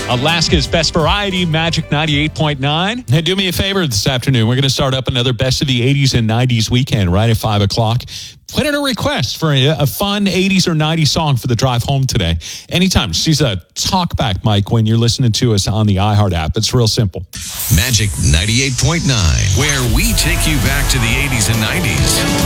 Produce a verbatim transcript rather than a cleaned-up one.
Alaska's Best Variety, Magic ninety-eight point nine. Hey, do me a favor this afternoon. We're going to start up another Best of the eighties and nineties weekend right at five o'clock. Put in a request for a, a fun eighties or nineties song for the drive home today. Anytime. Just use a talkback mic when you're listening to us on the iHeart app. It's real simple. Magic ninety-eight point nine, where we take you back to the eighties and nineties.